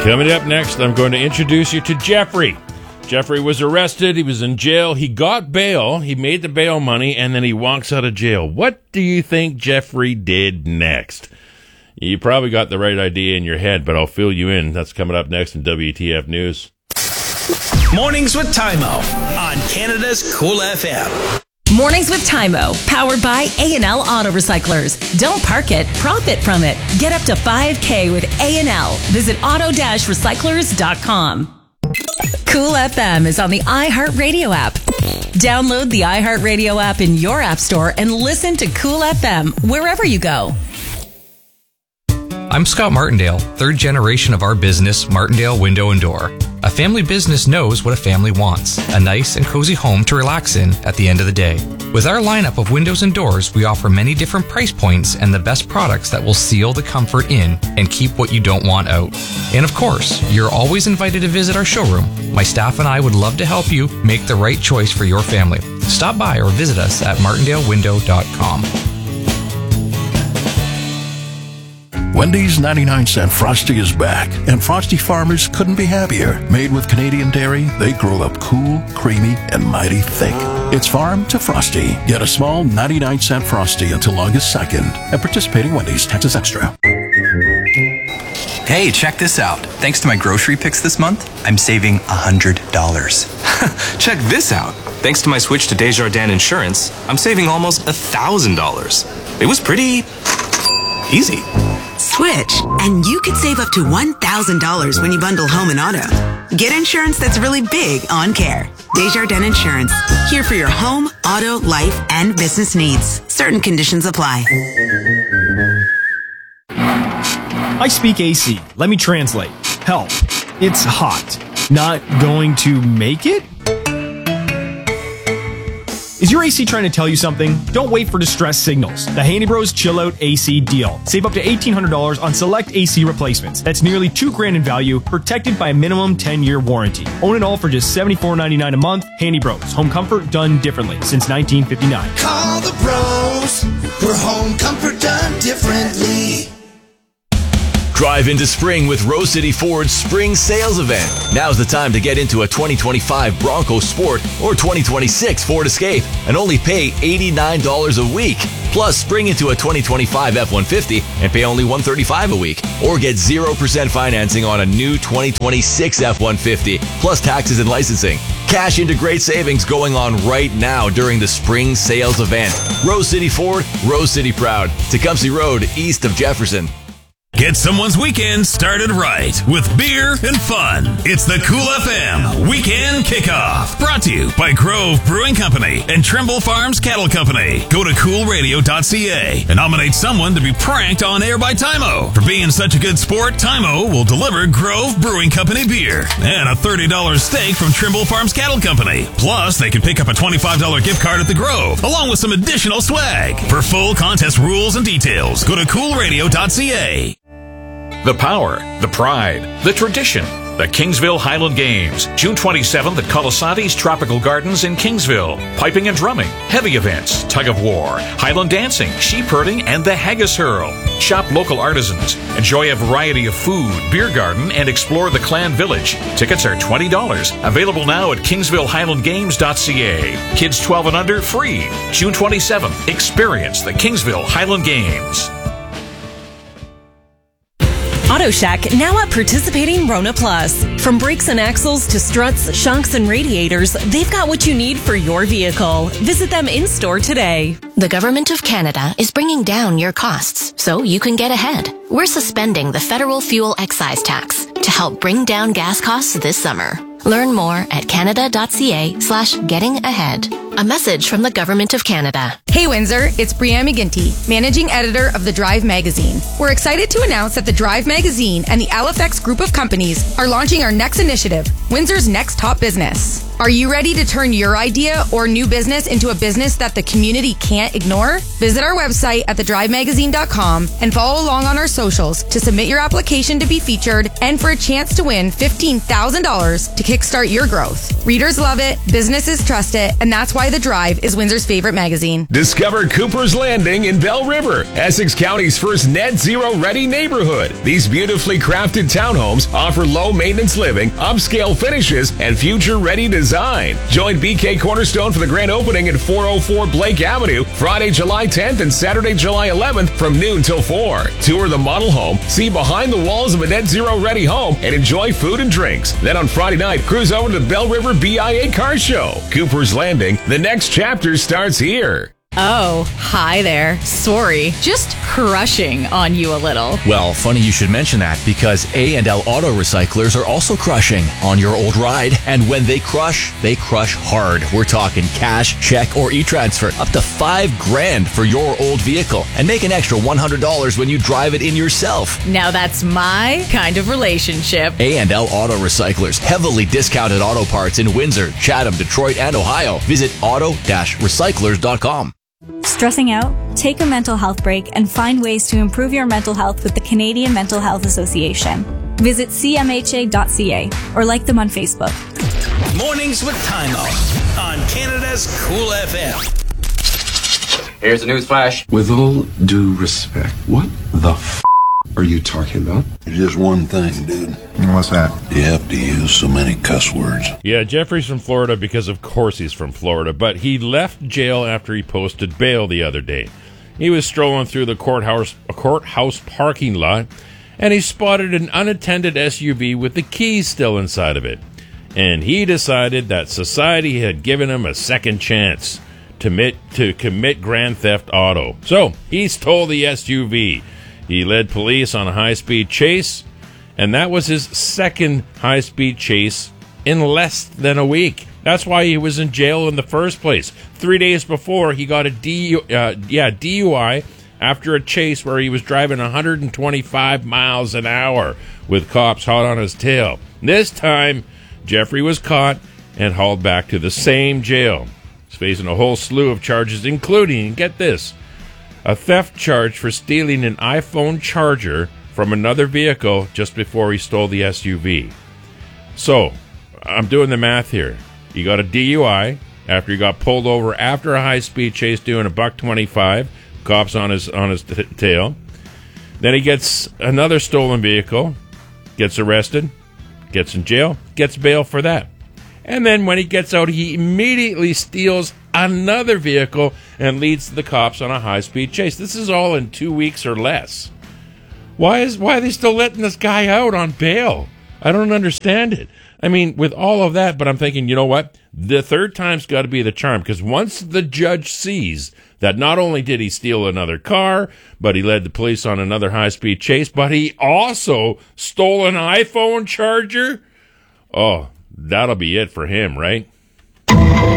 Coming up next, I'm going to introduce you to Jeffrey. Jeffrey was arrested. He was in jail. He got bail. He made the bail money, and then he walks out of jail. What do you think Jeffrey did next? You probably got the right idea in your head, but I'll fill you in. That's coming up next in WTF News. Mornings with Tymo on Canada's Cool FM. Mornings with Tymo, powered by A&L Auto Recyclers. Don't park it, profit from it. Get up to $5,000 with A&L. Visit auto-recyclers.com. Cool FM is on the iHeartRadio app. Download the iHeartRadio app in your app store and listen to Cool FM wherever you go. I'm Scott Martindale, third generation of our business, Martindale Window and Door. A family business knows what a family wants, a nice and cozy home to relax in at the end of the day. With our lineup of windows and doors, we offer many different price points and the best products that will seal the comfort in and keep what you don't want out. And of course, you're always invited to visit our showroom. My staff and I would love to help you make the right choice for your family. Stop by or visit us at martindalewindow.com. Wendy's 99-cent Frosty is back, and Frosty farmers couldn't be happier. Made with Canadian dairy, they grow up cool, creamy, and mighty thick. It's farm to Frosty. Get a small 99-cent Frosty until August 2nd at participating Wendy's, Texas Extra. Hey, check this out. Thanks to my grocery picks this month, I'm saving $100. Check this out. Thanks to my switch to Desjardins Insurance, I'm saving almost $1,000. It was pretty easy. Switch, and you could save up to $1,000 when you bundle home and auto. Get insurance that's really big on care. Desjardins Insurance, here for your home, auto, life, and business needs. Certain conditions apply. I speak AC. Let me translate. Help. It's hot. Not going to make it? Is your AC trying to tell you something? Don't wait for distress signals. The Handy Bros Chill Out AC deal. Save up to $1,800 on select AC replacements. That's nearly $2,000 in value, protected by a minimum 10-year warranty. Own it all for just $74.99 a month. Handy Bros. Home comfort done differently since 1959. Call the Bros for home comfort done differently. Drive into spring with Rose City Ford's spring sales event. Now's the time to get into a 2025 Bronco Sport or 2026 Ford Escape and only pay $89 a week. Plus, spring into a 2025 F-150 and pay only $135 a week. Or get 0% financing on a new 2026 F-150, plus taxes and licensing. Cash into great savings going on right now during the spring sales event. Rose City Ford, Rose City proud. Tecumseh Road, east of Jefferson. Get someone's weekend started right with beer and fun. It's the Cool FM Weekend Kickoff. Brought to you by Grove Brewing Company and Trimble Farms Cattle Company. Go to coolradio.ca and nominate someone to be pranked on air by Tymo. For being such a good sport, Tymo will deliver Grove Brewing Company beer and a $30 steak from Trimble Farms Cattle Company. Plus, they can pick up a $25 gift card at the Grove, along with some additional swag. For full contest rules and details, go to coolradio.ca. The power, the pride, the tradition. The Kingsville Highland Games, June 27th at Colasanti's Tropical Gardens in Kingsville. Piping and drumming, heavy events, tug of war, Highland dancing, sheep herding, and the Haggis Hurl. Shop local artisans, enjoy a variety of food, beer garden, and explore the Clan Village. Tickets are $20. Available now at KingsvilleHighlandGames.ca. Kids 12 and under, free. June 27th, experience the Kingsville Highland Games. Auto Shack now at participating Rona Plus. From brakes and axles to struts, shocks, and radiators, they've got what you need for your vehicle. Visit them in-store today. The Government of Canada is bringing down your costs so you can get ahead. We're suspending the federal fuel excise tax to help bring down gas costs this summer. Learn more at canada.ca/getting-ahead. A message from the Government of Canada. Hey Windsor, it's Brianne McGinty, Managing Editor of The Drive Magazine. We're excited to announce that The Drive Magazine and the LFX Group of Companies are launching our next initiative, Windsor's Next Top Business. Are you ready to turn your idea or new business into a business that the community can't ignore? Visit our website at thedrivemagazine.com and follow along on our socials to submit your application to be featured and for a chance to win $15,000 to kickstart your growth. Readers love it, businesses trust it, and that's why The Drive is Windsor's favorite magazine. Discover Cooper's Landing in Bell River, Essex County's first net zero ready neighborhood. These beautifully crafted townhomes offer low maintenance living, upscale finishes, and future ready design. Join BK Cornerstone for the grand opening at 404 Blake Avenue, Friday, July 10th and Saturday, July 11th from noon till 4. Tour the model home, see behind the walls of a net zero ready home, and enjoy food and drinks. Then on Friday night, cruise over to the Bell River BIA Car Show. Cooper's Landing, the next chapter starts here. Oh, hi there. Sorry, just crushing on you a little. Well, funny you should mention that because A&L Auto Recyclers are also crushing on your old ride. And when they crush hard. We're talking cash, check, or e-transfer. Up to $5,000 for your old vehicle. And make an extra $100 when you drive it in yourself. Now that's my kind of relationship. A&L Auto Recyclers. Heavily discounted auto parts in Windsor, Chatham, Detroit, and Ohio. Visit auto-recyclers.com. Stressing out? Take a mental health break and find ways to improve your mental health with the Canadian Mental Health Association. Visit cmha.ca or like them on Facebook. Mornings with Timo on Canada's Cool FM. Here's the news flash. With all due respect, what the f*** are you talking about? Just one thing, dude. What's that? You have to use so many cuss words. Yeah, Jeffrey's from Florida because, of course, he's from Florida, but he left jail after he posted bail the other day. He was strolling through the courthouse parking lot, and he spotted an unattended SUV with the keys still inside of it. And he decided that society had given him a second chance to commit grand theft auto. So he stole the SUV. He led police on a high-speed chase, and that was his second high-speed chase in less than a week. That's why he was in jail in the first place. 3 days before, he got a DUI after a chase where he was driving 125 miles an hour with cops hot on his tail. This time, Jeffrey was caught and hauled back to the same jail. He's facing a whole slew of charges, including, get this, a theft charge for stealing an iPhone charger from another vehicle just before he stole the SUV. So, I'm doing the math here. He got a DUI after he got pulled over after a high-speed chase doing $125, cops on his tail. Then he gets another stolen vehicle, gets arrested, gets in jail, gets bail for that. And then when he gets out, he immediately steals another vehicle and leads the cops on a high-speed chase. This is all in 2 weeks or less. Why are they still letting this guy out on bail? I don't understand it. I mean, with all of that, but I'm thinking, you know what? The third time's got to be the charm, because once the judge sees that not only did he steal another car, but he led the police on another high-speed chase, but he also stole an iPhone charger, oh, that'll be it for him, right?